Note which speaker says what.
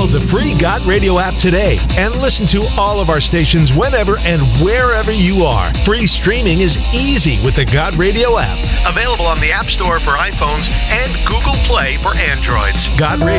Speaker 1: Download the free God Radio app today and listen to all of our stations whenever and wherever you are. Free streaming is easy with the God Radio app. Available on the App Store for iPhones and Google Play for Androids. God Radio.